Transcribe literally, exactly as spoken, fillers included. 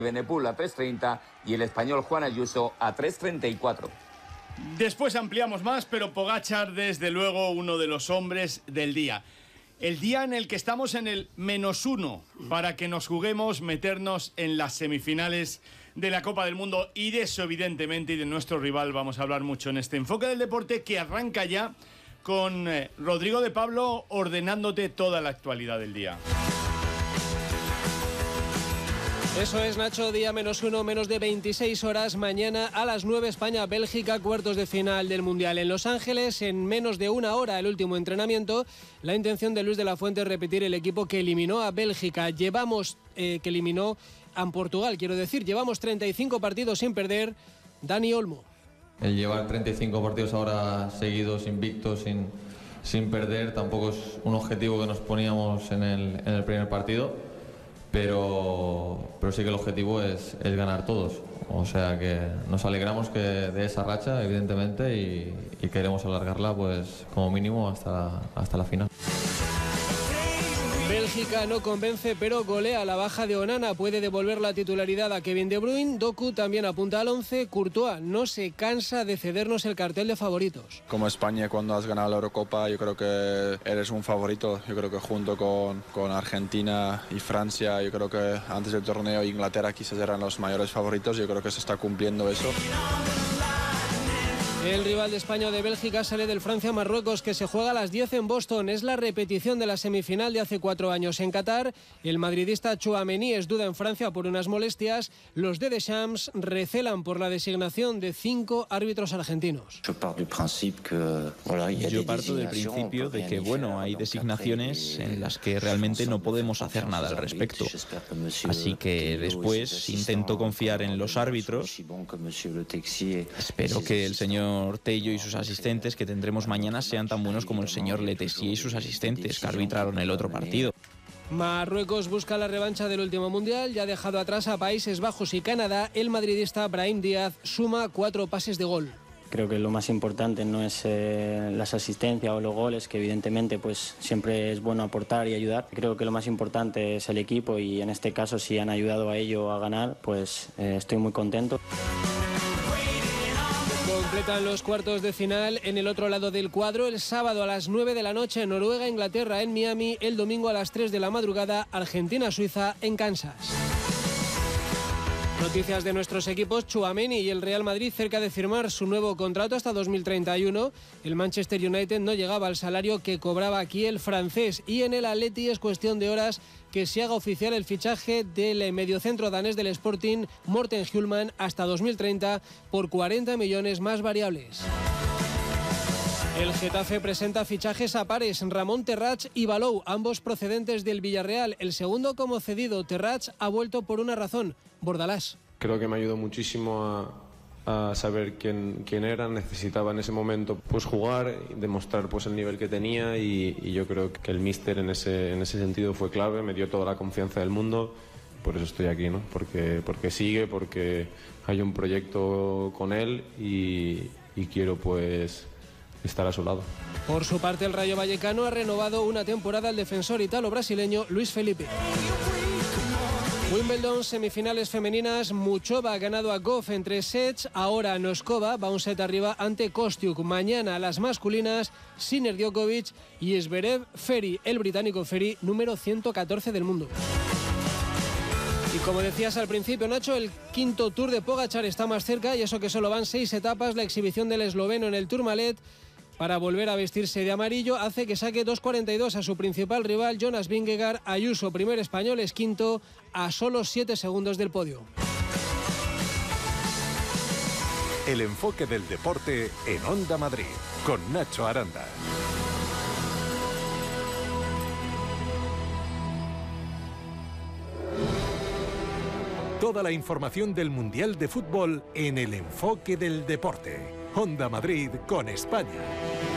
Benepul a tres treinta y el español Juan Ayuso a tres treinta y cuatro. Después ampliamos más, pero Pogačar, desde luego, uno de los hombres del día. El día en el que estamos en el menos uno para que nos juguemos meternos en las semifinales de la Copa del Mundo. Y de eso, evidentemente, y de nuestro rival vamos a hablar mucho en este Enfoque del Deporte, que arranca ya con eh, Rodrigo de Pablo ordenándote toda la actualidad del día. Eso es, Nacho, día menos uno, menos de veintiséis horas. Mañana a las nueve, España-Bélgica, cuartos de final del Mundial en Los Ángeles. En menos de una hora, el último entrenamiento. La intención de Luis de la Fuente es repetir el equipo que eliminó a Bélgica. Llevamos, eh, que eliminó a Portugal, quiero decir. Llevamos treinta y cinco partidos sin perder. Dani Olmo. El llevar treinta y cinco partidos ahora seguidos, invictos, sin, sin perder, tampoco es un objetivo que nos poníamos en el, en el primer partido. Pero, pero sí que el objetivo es, es ganar todos. O sea que nos alegramos que de esa racha, evidentemente, y, y queremos alargarla pues como mínimo hasta la, hasta la final. Bélgica no convence, pero golea la baja de Onana. Puede devolver la titularidad a Kevin De Bruyne. Doku también apunta al once. Courtois no se cansa de cedernos el cartel de favoritos. Como España, cuando has ganado la Eurocopa, yo creo que eres un favorito. Yo creo que junto con, con Argentina y Francia, yo creo que antes del torneo Inglaterra quizás eran los mayores favoritos. Yo creo que se está cumpliendo eso. El rival de España o de Bélgica sale del Francia-Marruecos, que se juega a las diez en Boston. Es la repetición de la semifinal de hace cuatro años en Qatar. El madridista Tchouaméni es duda en Francia por unas molestias. Los de Deschamps recelan por la designación de cinco árbitros argentinos. Yo parto del principio de que, bueno, hay designaciones en las que realmente no podemos hacer nada al respecto. Así que después intento confiar en los árbitros. Espero que el señor Tello y sus asistentes que tendremos mañana sean tan buenos como el señor Letessier y sus asistentes que arbitraron el otro partido. Marruecos busca la revancha del último mundial, ya ha dejado atrás a Países Bajos y Canadá. El madridista Brahim Díaz suma cuatro pases de gol. Creo que lo más importante no es eh, las asistencias o los goles, que evidentemente pues siempre es bueno aportar y ayudar. Creo que lo más importante es el equipo y en este caso si han ayudado a ello a ganar, pues eh, estoy muy contento. Completan los cuartos de final en el otro lado del cuadro. El sábado a las nueve de la noche, Noruega, Inglaterra en Miami. El domingo a las tres de la madrugada, Argentina, Suiza en Kansas. Noticias de nuestros equipos. Tchouaméni y el Real Madrid cerca de firmar su nuevo contrato hasta dos mil treinta y uno. El Manchester United no llegaba al salario que cobraba aquí el francés. Y en el Atleti es cuestión de horas que se haga oficial el fichaje del mediocentro danés del Sporting, Morten Hjulmand, hasta dos mil treinta por cuarenta millones más variables. El Getafe presenta fichajes a pares, Ramón Terrats y Balou, ambos procedentes del Villarreal. El segundo como cedido, Terrats ha vuelto por una razón, Bordalás. Creo que me ayudó muchísimo a, a saber quién, quién era, necesitaba en ese momento pues jugar, demostrar pues el nivel que tenía y, y yo creo que el míster en ese, en ese sentido fue clave, me dio toda la confianza del mundo. Por eso estoy aquí, ¿no? Porque, porque sigue, porque hay un proyecto con él y, y quiero pues estar a su lado. Por su parte, el Rayo Vallecano ha renovado una temporada al defensor italo-brasileño Luis Felipe. Wimbledon, semifinales femeninas. Muchova ha ganado a Goff en tres sets. Ahora Noskova va un set arriba ante Kostiuk. Mañana las masculinas, Sinner Djokovic y Zverev Ferry, el británico Ferry, número ciento catorce del mundo. Y como decías al principio, Nacho, el quinto Tour de Pogačar está más cerca y eso que solo van seis etapas. La exhibición del esloveno en el Tourmalet para volver a vestirse de amarillo hace que saque dos cuarenta y dos a su principal rival, Jonas Vingegaard. Ayuso, primer español, es quinto a solo siete segundos del podio. El enfoque del deporte en Onda Madrid, con Nacho Aranda. Toda la información del Mundial de Fútbol en el enfoque del deporte. Onda Madrid con España.